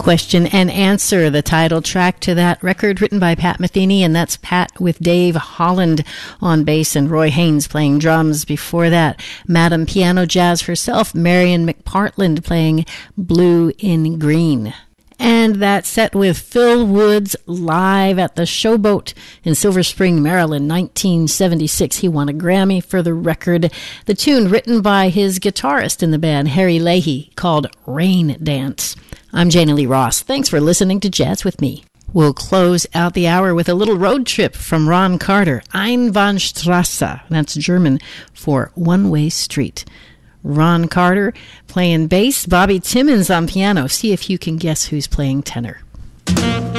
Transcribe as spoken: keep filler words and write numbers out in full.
Question and Answer, the title track to that record written by Pat Metheny, and that's Pat with Dave Holland on bass and Roy Haynes playing drums. Before that, Madam Piano Jazz herself, Marion McPartland, playing Blue in Green. And that set with Phil Woods live at the Showboat in Silver Spring, Maryland, nineteen seventy-six. He won a Grammy for the record. The tune written by his guitarist in the band, Harry Leahy, called Rain Dance. I'm Jana Lee Ross. Thanks for listening to Jazz with Me. We'll close out the hour with a little road trip from Ron Carter, Einbahnstraße. That's German for one-way street. Ron Carter playing bass, Bobby Timmons on piano. See if you can guess who's playing tenor.